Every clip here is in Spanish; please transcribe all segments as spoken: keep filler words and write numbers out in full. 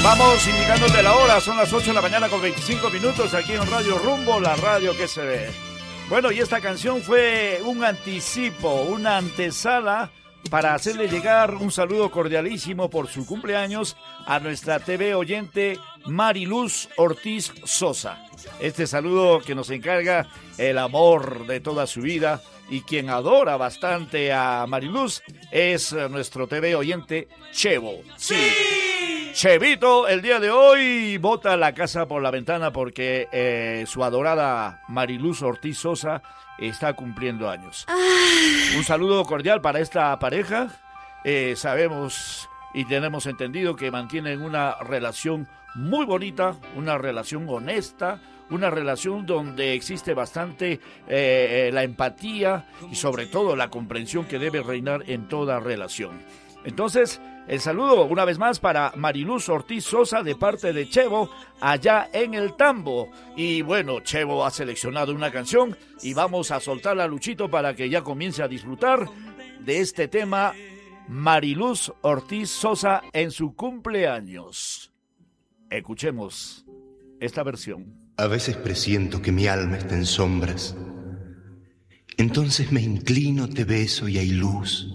Vamos indicándote la hora, son las ocho de la mañana con veinticinco minutos aquí en Radio Rumbo, la radio que se ve. Bueno, y esta canción fue un anticipo, una antesala para hacerle llegar un saludo cordialísimo por su cumpleaños a nuestra T V oyente Mariluz Ortiz Sosa. Este saludo que nos encarga el amor de toda su vida y quien adora bastante a Mariluz es nuestro T V oyente Chevo. Sí. Chevito, el día de hoy bota la casa por la ventana porque eh, su adorada Mariluz Ortiz Sosa está cumpliendo años. Un saludo cordial para esta pareja. Eh, sabemos y tenemos entendido que mantienen una relación muy bonita, una relación honesta, una relación donde existe bastante eh, la empatía y sobre todo la comprensión que debe reinar en toda relación. Entonces, el saludo una vez más para Mariluz Ortiz Sosa de parte de Chevo allá en el Tambo. Y bueno, Chevo ha seleccionado una canción y vamos a soltarla a Luchito para que ya comience a disfrutar de este tema, Mariluz Ortiz Sosa en su cumpleaños. Escuchemos esta versión. A veces presiento que mi alma está en sombras. Entonces me inclino, te beso y hay luz.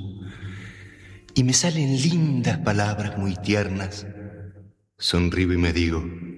Y me salen lindas palabras muy tiernas. Sonrío y me digo,